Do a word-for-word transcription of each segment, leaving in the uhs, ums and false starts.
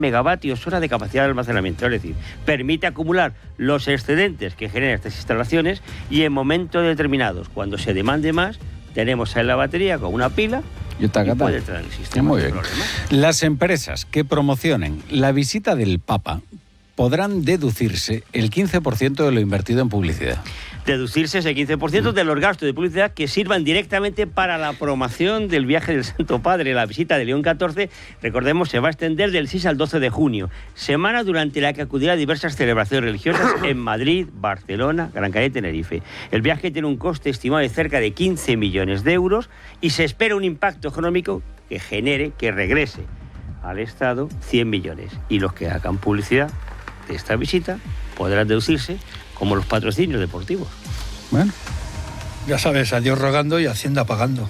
megavatios hora de capacidad de almacenamiento, es decir, permite acumular los excedentes que generan estas instalaciones y en momentos determinados, cuando se demande más, tenemos ahí la batería con una pila y, y puede entrar en el sistema. Muy bien. Las empresas que promocionen la visita del Papa podrán deducirse el quince por ciento de lo invertido en publicidad. Deducirse ese quince por ciento de los gastos de publicidad que sirvan directamente para la promoción del viaje del Santo Padre. La visita de León catorce, recordemos, se va a extender del seis al doce de junio, semana durante la que acudirá a diversas celebraciones religiosas en Madrid, Barcelona, Gran Canaria y Tenerife. El viaje tiene un coste estimado de cerca de quince millones de euros y se espera un impacto económico que genere, que regrese al Estado cien millones. Y los que hagan publicidad de esta visita podrán deducirse como los patrocinios deportivos. Bueno, ya sabes, a Dios rogando y Hacienda pagando.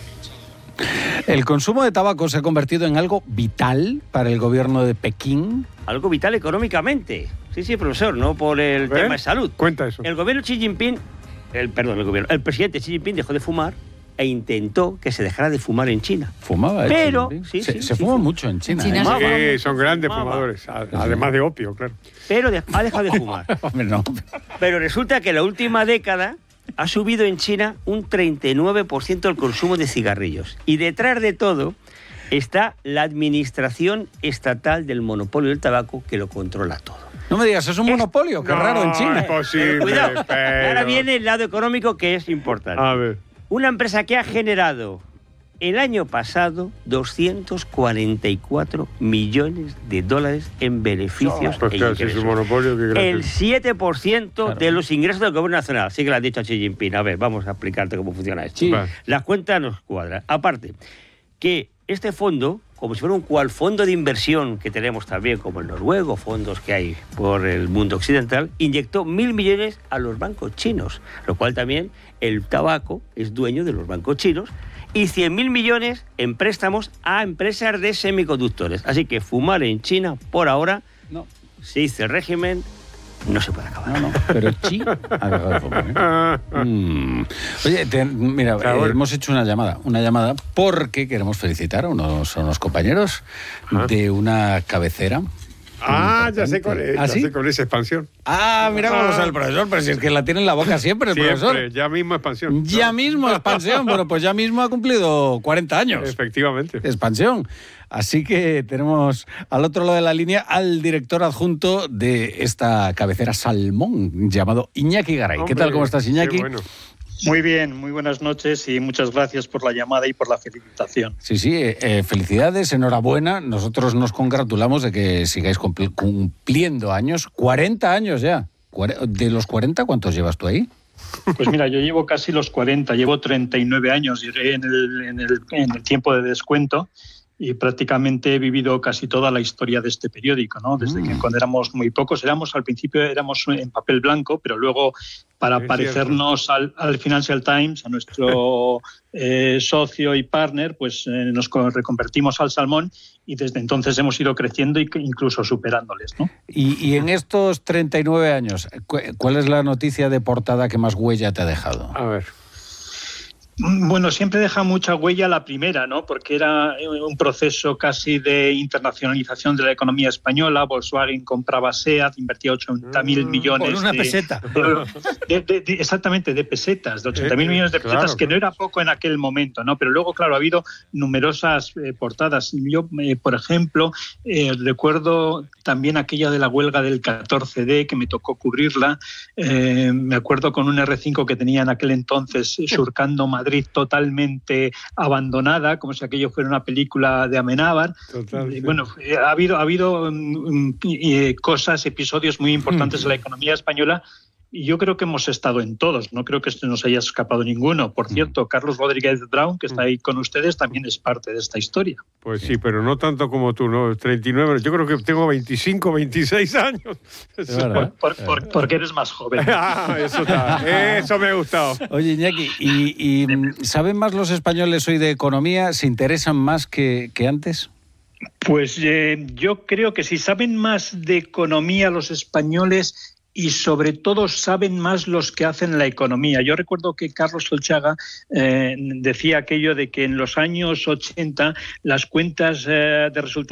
¿El consumo de tabaco se ha convertido en algo vital para el gobierno de Pekín? Algo vital económicamente. Sí, sí, profesor, no por el tema de salud. Cuenta eso. El gobierno Xi Jinping, el, perdón, el gobierno, el presidente Xi Jinping dejó de fumar e intentó que se dejara de fumar en China. Fumaba, ¿eh? Pero sí, sí, se, sí, se sí, fuma sí. mucho en China. En China ¿eh? fumaba, Sí, son grandes fumaba. fumadores, además de opio, claro. Pero de, ha dejado de fumar. Hombre, no. Pero resulta que en la última década ha subido en China un treinta y nueve por ciento el consumo de cigarrillos. Y detrás de todo está la administración estatal del monopolio del tabaco que lo controla todo. No me digas, es un monopolio, qué no, raro en China. Es posible, Pero cuidado, pero... ahora viene el lado económico que es importante. A ver. Una empresa que ha generado el año pasado doscientos cuarenta y cuatro millones de dólares en beneficios Pues e claro, si es ingresos. un monopolio, qué gracia. El siete por ciento Claro. de los ingresos del gobierno nacional. Así que lo has dicho a Xi Jinping. A ver, vamos a explicarte cómo funciona esto. Sí. Vale. Las cuentas nos cuadran. Aparte, que este fondo, como si fuera un cual fondo de inversión que tenemos también, como el noruego, fondos que hay por el mundo occidental, inyectó mil millones a los bancos chinos, lo cual también el tabaco es dueño de los bancos chinos, y cien mil millones en préstamos a empresas de semiconductores. Así que fumar en China, por ahora, No. se dice el régimen, no se puede acabar. No, no, pero Xi ha dejado de fumar, ¿eh? Mm. Oye, te- mira, Claro. eh, hemos hecho una llamada, una llamada porque queremos felicitar a unos, a unos compañeros Ajá. de una cabecera. Ah, ya sé cuál es, ¿Ah, ya sí? sé cuál es expansión. Ah, mira cómo lo sabe el profesor, pero si es que la tiene en la boca siempre el Siempre, profesor. ya mismo expansión. Ya mismo expansión, bueno, pues ya mismo ha cumplido cuarenta años. Efectivamente. Expansión. Así que tenemos al otro lado de la línea al director adjunto de esta cabecera Salmón, llamado Iñaki Garay. ¿Qué Hombre, tal? ¿Cómo estás, Iñaki? qué bueno. Muy bien, muy buenas noches y muchas gracias por la llamada y por la felicitación. Sí, sí, eh, eh, felicidades, enhorabuena. Nosotros nos congratulamos de que sigáis cumpli- cumpliendo años. cuarenta años ya. Cuare- ¿De los cuarenta cuántos llevas tú ahí? Pues mira, yo llevo casi los cuarenta, llevo treinta y nueve años, llegué en el, en el, en el tiempo de descuento y prácticamente he vivido casi toda la historia de este periódico, ¿no? Desde Mm. que cuando éramos muy pocos, éramos al principio éramos en papel blanco, pero luego para Es parecernos al, al Financial Times, a nuestro eh, socio y partner, pues eh, nos co- reconvertimos al Salmón y desde entonces hemos ido creciendo e incluso superándoles, ¿no? Y, y en estos treinta y nueve años, cu- ¿cuál es la noticia de portada que más huella te ha dejado? A ver. Bueno, siempre deja mucha huella la primera, ¿no? Porque era un proceso casi de internacionalización de la economía española. Volkswagen compraba SEAT, invertía ochenta mil millones. Por una de, peseta. de- de- de- exactamente, de pesetas, de ochenta mil Eh, millones de claro, pesetas, que no claro. era poco en aquel momento, ¿no? Pero luego, claro, ha habido numerosas eh, portadas. Yo, eh, por ejemplo, eh, recuerdo también aquella de la huelga del catorce D, que me tocó cubrirla. Eh, me acuerdo con un erre cinco que tenía en aquel entonces eh, surcando Madrid totalmente abandonada, como si aquello fuera una película de Amenábar. Total, Eh, sí. Bueno, eh, ha habido, ha habido mm, mm, eh, cosas, episodios muy importantes en la economía española y yo creo que hemos estado en todos, no creo que se nos haya escapado ninguno. Por cierto, Carlos Rodríguez Brown, que está ahí con ustedes, también es parte de esta historia. Pues sí, pero no tanto como tú, ¿no? treinta y nueve, yo creo que tengo veinticinco, veintiséis años. Es verdad. Por- por- por- porque eres más joven. Ah, eso está, eso me ha gustado. Oye, Iñaki, ¿y, y saben más los españoles hoy de economía? ¿Se interesan más que, que antes? Pues eh, yo creo que si saben más de economía los españoles y sobre todo saben más los que hacen la economía. Yo recuerdo que Carlos Solchaga eh, decía aquello de que en los años ochenta las cuentas eh, de resultados